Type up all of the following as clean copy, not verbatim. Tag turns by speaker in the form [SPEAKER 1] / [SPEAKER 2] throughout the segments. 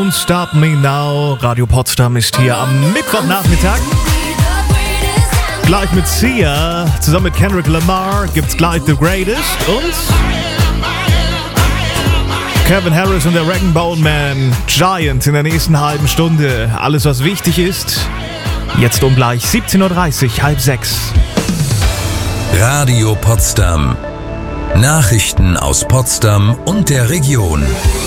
[SPEAKER 1] Don't Stop Me Now. Radio Potsdam ist hier am Mittwochnachmittag. Gleich mit Sia, zusammen mit Kendrick Lamar gibt's gleich The Greatest und Kevin Harris und der Rag & Bone Man Giant in der nächsten halben Stunde. Alles, was wichtig ist, jetzt um gleich 17.30 Uhr, 5:30.
[SPEAKER 2] Radio Potsdam. Nachrichten aus Potsdam und der Region.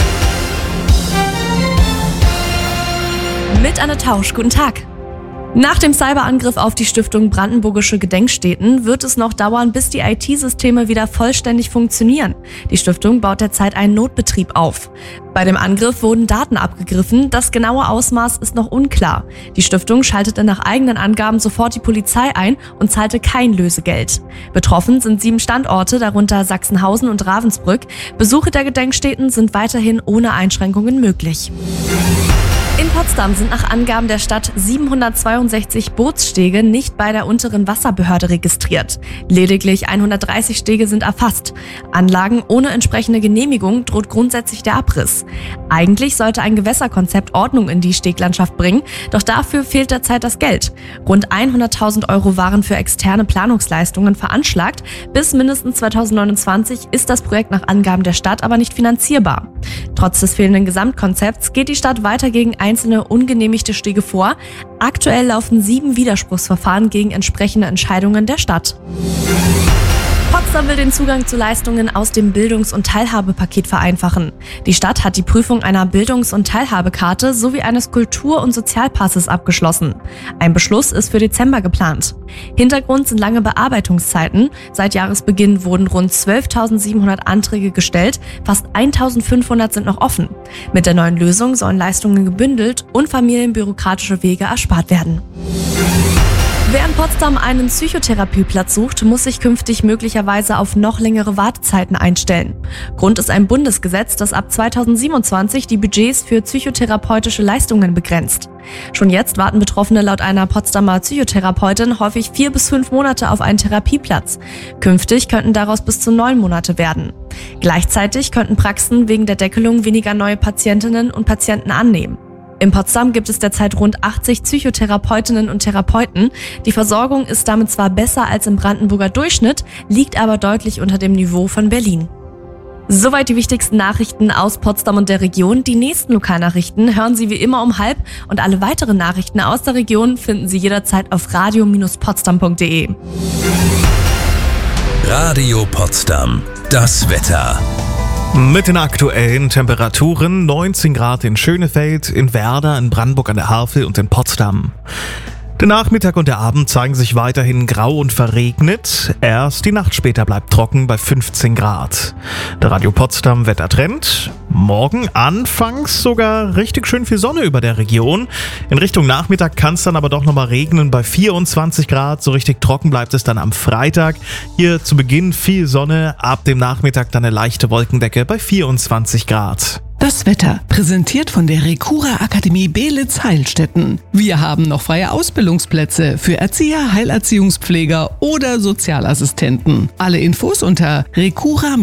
[SPEAKER 3] Mit Anne Tausch, guten Tag. Nach dem Cyberangriff auf die Stiftung Brandenburgische Gedenkstätten wird es noch dauern, bis die IT-Systeme wieder vollständig funktionieren. Die Stiftung baut derzeit einen Notbetrieb auf. Bei dem Angriff wurden Daten abgegriffen, das genaue Ausmaß ist noch unklar. Die Stiftung schaltete nach eigenen Angaben sofort die Polizei ein und zahlte kein Lösegeld. Betroffen sind 7 Standorte, darunter Sachsenhausen und Ravensbrück. Besuche der Gedenkstätten sind weiterhin ohne Einschränkungen möglich. In Potsdam sind nach Angaben der Stadt 762 Bootsstege nicht bei der unteren Wasserbehörde registriert. Lediglich 130 Stege sind erfasst. Anlagen ohne entsprechende Genehmigung droht grundsätzlich der Abriss. Eigentlich sollte ein Gewässerkonzept Ordnung in die Steglandschaft bringen, doch dafür fehlt derzeit das Geld. Rund 100.000 € waren für externe Planungsleistungen veranschlagt. Bis mindestens 2029 ist das Projekt nach Angaben der Stadt aber nicht finanzierbar. Trotz des fehlenden Gesamtkonzepts geht die Stadt weiter gegen einzelne ungenehmigte Stege vor. Aktuell laufen 7 Widerspruchsverfahren gegen entsprechende Entscheidungen der Stadt. Potsdam will den Zugang zu Leistungen aus dem Bildungs- und Teilhabepaket vereinfachen. Die Stadt hat die Prüfung einer Bildungs- und Teilhabekarte sowie eines Kultur- und Sozialpasses abgeschlossen. Ein Beschluss ist für Dezember geplant. Hintergrund sind lange Bearbeitungszeiten. Seit Jahresbeginn wurden rund 12.700 Anträge gestellt, fast 1.500 sind noch offen. Mit der neuen Lösung sollen Leistungen gebündelt und familienbürokratische Wege erspart werden. Wer in Potsdam einen Psychotherapieplatz sucht, muss sich künftig möglicherweise auf noch längere Wartezeiten einstellen. Grund ist ein Bundesgesetz, das ab 2027 die Budgets für psychotherapeutische Leistungen begrenzt. Schon jetzt warten Betroffene laut einer Potsdamer Psychotherapeutin häufig 4 bis 5 Monate auf einen Therapieplatz. Künftig könnten daraus bis zu 9 Monate werden. Gleichzeitig könnten Praxen wegen der Deckelung weniger neue Patientinnen und Patienten annehmen. In Potsdam gibt es derzeit rund 80 Psychotherapeutinnen und Therapeuten. Die Versorgung ist damit zwar besser als im Brandenburger Durchschnitt, liegt aber deutlich unter dem Niveau von Berlin. Soweit die wichtigsten Nachrichten aus Potsdam und der Region. Die nächsten Lokalnachrichten hören Sie wie immer um 12:30 und alle weiteren Nachrichten aus der Region finden Sie jederzeit auf radio-potsdam.de.
[SPEAKER 2] Radio Potsdam. Das Wetter.
[SPEAKER 1] Mit den aktuellen Temperaturen 19 Grad in Schönefeld, in Werder, in Brandenburg an der Havel und in Potsdam. Der Nachmittag und der Abend zeigen sich weiterhin grau und verregnet. Erst die Nacht später bleibt trocken bei 15 Grad. Der Radio Potsdam Wettertrend. Morgen anfangs sogar richtig schön viel Sonne über der Region. In Richtung Nachmittag kann es dann aber doch nochmal regnen bei 24 Grad. So richtig trocken bleibt es dann am Freitag. Hier zu Beginn viel Sonne, ab dem Nachmittag dann eine leichte Wolkendecke bei 24 Grad.
[SPEAKER 4] Das Wetter, präsentiert von der Recura Akademie Beelitz-Heilstätten. Wir haben noch freie Ausbildungsplätze für Erzieher, Heilerziehungspfleger oder Sozialassistenten. Alle Infos unter recura